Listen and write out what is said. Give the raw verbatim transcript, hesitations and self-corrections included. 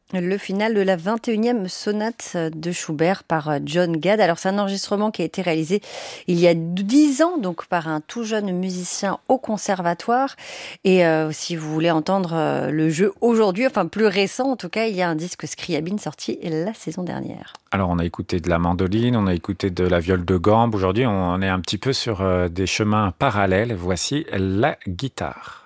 Le final de la vingt et unième sonate de Schubert par John Gad. Alors c'est un enregistrement qui a été réalisé il y a dix ans, donc par un tout jeune musicien au conservatoire. Et euh, si vous voulez entendre euh, le jeu aujourd'hui, enfin plus récent en tout cas, il y a un disque Scriabine sorti la saison dernière. Alors, on a écouté de la mandoline, on a écouté de la viole de gambe. Aujourd'hui, on est un petit peu sur euh, des chemins parallèles. Voici la guitare.